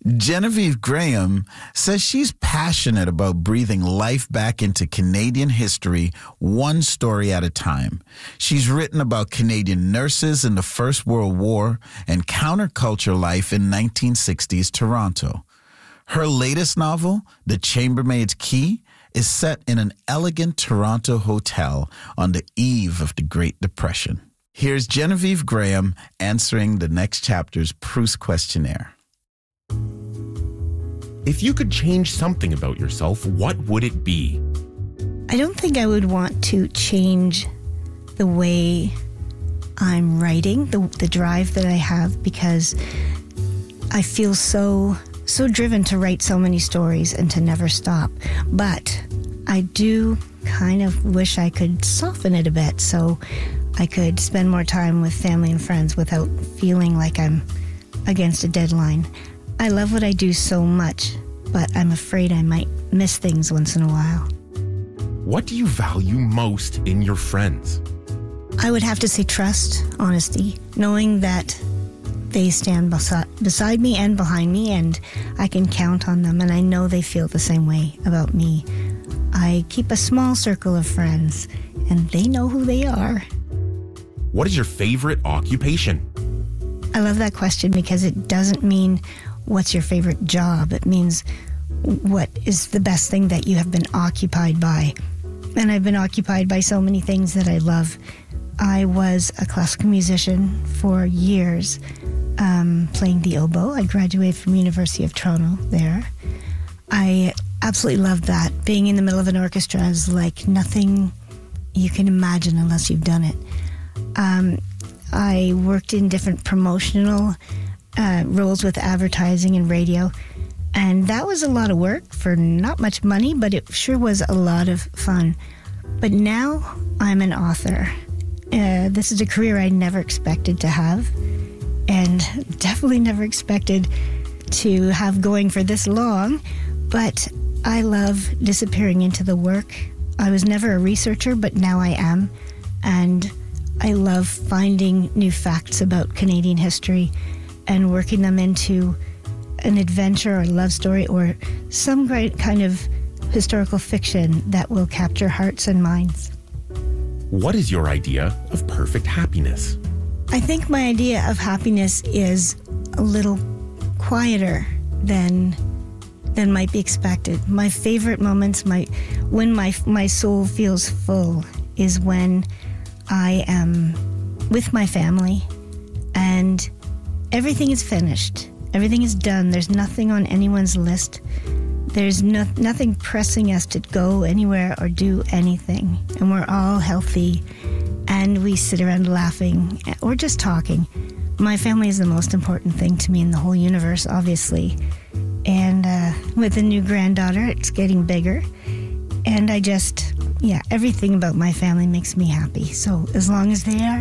Genevieve Graham says she's passionate about breathing life back into Canadian history, one story at a time. She's written about Canadian nurses in the First World War and counterculture life in 1960s Toronto. Her latest novel, The Chambermaid's Key, is set in an elegant Toronto hotel on the eve of the Great Depression. Here's Genevieve Graham answering the next chapter's Proust questionnaire. If you could change something about yourself, what would it be? I don't think I would want to change the way I'm writing, the drive that I have, because I feel so driven to write so many stories and to never stop. But I do kind of wish I could soften it a bit so I could spend more time with family and friends without feeling like I'm against a deadline. I love what I do so much, but I'm afraid I might miss things once in a while. What do you value most in your friends? I would have to say trust, honesty, knowing that they stand beside me and behind me, and I can count on them, and I know they feel the same way about me. I keep a small circle of friends, and they know who they are. What is your favorite occupation? I love that question because it doesn't mean what's your favorite job. It means what is the best thing that you have been occupied by. And I've been occupied by so many things that I love. I was a classical musician for years, playing the oboe. I graduated from University of Toronto there. I absolutely loved that. Being in the middle of an orchestra is like nothing you can imagine unless you've done it. I worked in different promotional roles with advertising and radio, and that was a lot of work for not much money, but it sure was a lot of fun. But now I'm an author. This is a career I never expected to have, and definitely never expected to have going for this long, but I love disappearing into the work. I was never a researcher, but now I am, and I love finding new facts about Canadian history and working them into an adventure or love story or some great kind of historical fiction that will capture hearts and minds. What is your idea of perfect happiness? I think my idea of happiness is a little quieter than might be expected. My favorite moments, when my soul feels full, is when I am with my family and everything is finished. Everything is done. There's nothing on anyone's list. There's nothing pressing us to go anywhere or do anything. And we're all healthy and we sit around laughing or just talking. My family is the most important thing to me in the whole universe, obviously. And with a new granddaughter, it's getting bigger. And everything about my family makes me happy. So as long as they are